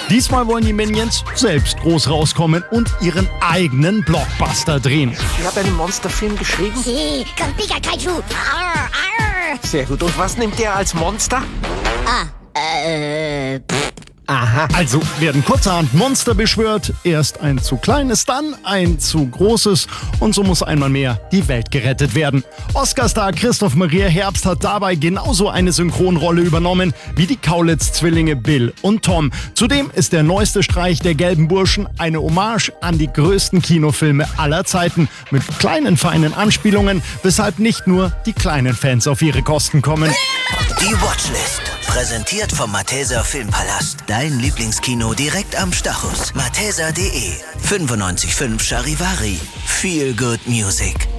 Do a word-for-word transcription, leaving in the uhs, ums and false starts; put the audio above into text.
Diesmal wollen die Minions selbst groß rauskommen und ihren eigenen Blockbuster drehen. Ich habe einen Monsterfilm geschrieben. Hey, kommt Pika Kaiju. Arr, arr. Sehr gut. Und was nimmt der als Monster? Ah, äh, pff. Aha. Also werden kurzerhand Monster beschwört, erst ein zu kleines, dann ein zu großes und so muss einmal mehr die Welt gerettet werden. Oscarstar Christoph Maria Herbst hat dabei genauso eine Synchronrolle übernommen wie die Kaulitz-Zwillinge Bill und Tom. Zudem ist der neueste Streich der Gelben Burschen eine Hommage an die größten Kinofilme aller Zeiten mit kleinen feinen Anspielungen, weshalb nicht nur die kleinen Fans auf ihre Kosten kommen. Die Watchlist. Präsentiert vom Malteser Filmpalast. Dein Lieblingskino direkt am Stachus. malteser punkt de. fünfundneunzig Komma fünf Charivari. Feel good music.